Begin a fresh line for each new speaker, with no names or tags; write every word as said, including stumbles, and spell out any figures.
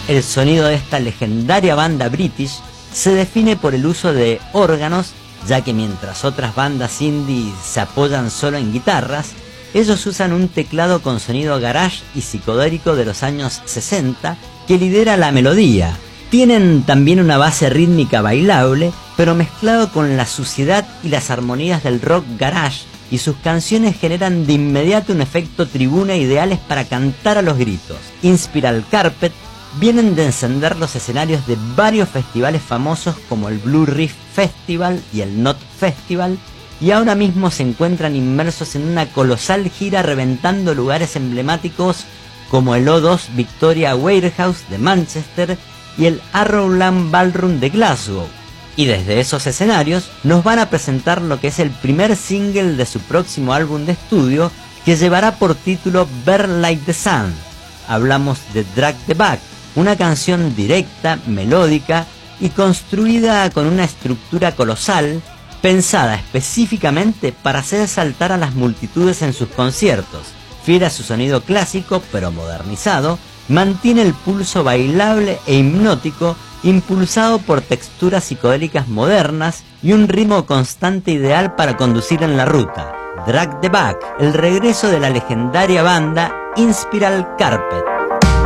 El sonido de esta legendaria banda british se define por el uso de órganos, ya que mientras otras bandas indie se apoyan solo en guitarras, ellos usan un teclado con sonido garage y psicodélico de los años sesenta que lidera la melodía. Tienen también una base rítmica bailable, pero mezclado con la suciedad y las armonías del rock garage, y sus canciones generan de inmediato un efecto tribuna ideales para cantar a los gritos. Inspiral Carpet vienen de encender los escenarios de varios festivales famosos como el Blue Reef Festival y el Knot Festival, y ahora mismo se encuentran inmersos en una colosal gira reventando lugares emblemáticos como el O dos Victoria Warehouse de Manchester y el Arrowland Ballroom de Glasgow. Y desde esos escenarios nos van a presentar lo que es el primer single de su próximo álbum de estudio, que llevará por título Burn Like the Sun. Hablamos de Drag the Back, una canción directa, melódica y construida con una estructura colosal, pensada específicamente para hacer saltar a las multitudes en sus conciertos. Fiel a su sonido clásico pero modernizado, mantiene el pulso bailable e hipnótico, impulsado por texturas psicodélicas modernas y un ritmo constante ideal para conducir en la ruta. Drag the Back, el regreso de la legendaria banda Inspiral Carpet.